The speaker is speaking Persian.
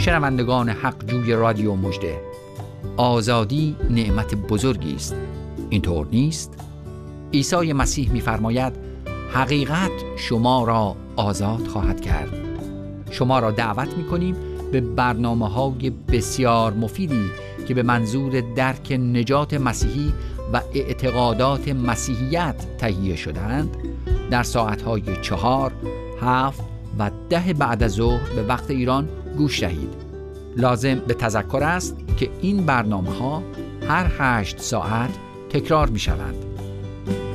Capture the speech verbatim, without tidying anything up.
شنوندگان حق جوی رادیو مژده، آزادی نعمت بزرگی است، اینطور نیست؟ عیسی مسیح می‌فرماید حقیقت شما را آزاد خواهد کرد. شما را دعوت می‌کنیم به برنامه‌های بسیار مفیدی که به منظور درک نجات مسیحی و اعتقادات مسیحیت تهیه شده‌اند در ساعت‌های چهار، هفت و ده بعد از ظهر به وقت ایران گوش دهید. لازم به تذکر است که این برنامه‌ها هر هشت ساعت تکرار می‌شوند.